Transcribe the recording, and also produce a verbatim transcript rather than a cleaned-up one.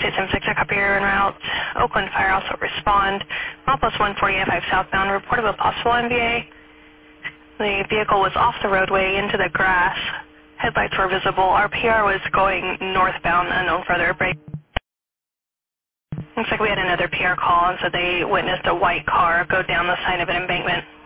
eight seven six, I copy your en route. Oakland Fire also respond. Milepost one forty-five southbound, report of a possible N V A. The vehicle was off the roadway into the grass. Headlights were visible. Our P R was going northbound, unknown further break. Looks like we had another P R call and said they witnessed a white car go down the side of an embankment.